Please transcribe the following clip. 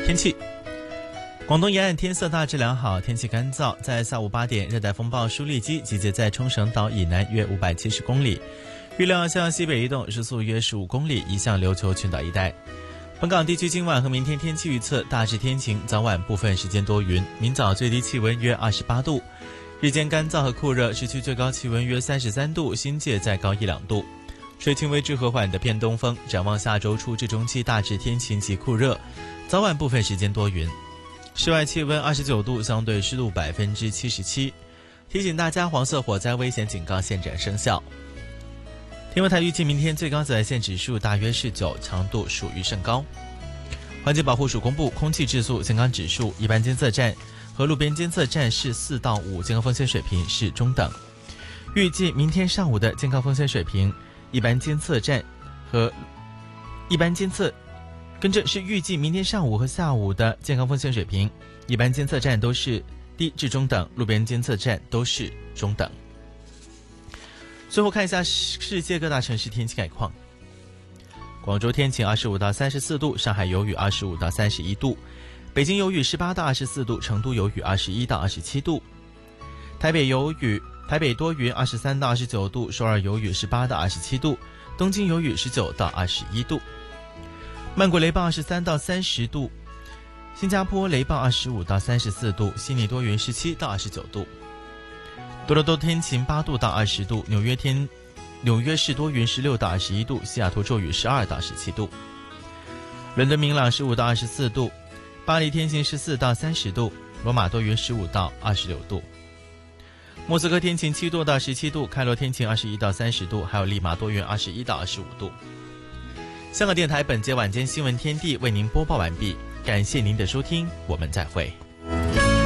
天气，广东沿岸天色大致良好，天气干燥。在下午8点，热带风暴舒力基集结在冲绳岛以南约570公里，预料向西北移动，时速约15公里，移向琉球群岛一带。本港地区今晚和明天天气预测大致天晴，早晚部分时间多云，明早最低气温约28度，日间干燥和酷热，市区最高气温约33度，新界再高1-2度，吹轻微至和缓的偏东风。展望下周初至中期大致天晴及酷热，早晚部分时间多云，室外气温29度，相对湿度77%。提醒大家，黄色火灾危险警告现正生效。天文台预计明天最高紫外线指数大约是9，强度属于甚高。环境保护署公布空气质素健康指数，一般监测站和路边监测站是4到5，健康风险水平是中等。预计明天上午的健康风险水平，一般监测站和一般监测跟着是预计明天上午和下午的健康风险水平，一般监测站都是低至中等，路边监测站都是中等。最后看一下世界各大城市天气概况。广州天晴25到34度，上海有雨25到31度，北京有雨18到24度，成都有雨21到27度，台北多云23到29度，首尔有雨18到27度，东京有雨19到21度，曼谷雷暴23到30度，新加坡雷暴25到34度，悉尼多云17到29度，多伦多天晴8度到20度，纽约市多云16到21度，西雅图骤雨12到17度，伦敦明朗15到24度，巴黎天晴14到30度，罗马多云15到26度，莫斯科天晴7度到17度，开罗天晴21到30度，还有利马多云21到25度。香港电台本节晚间新闻天地为您播报完毕，感谢您的收听，我们再会。